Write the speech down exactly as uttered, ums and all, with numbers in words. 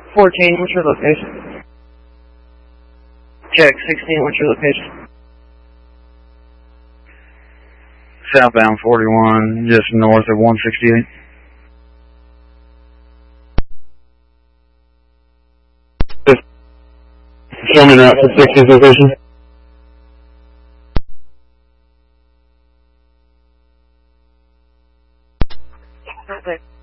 fourteen, what's your location? Check, sixteen, what's your location? Southbound forty-one, just north of one sixty-eight. Show me route for sixty's location. Okay.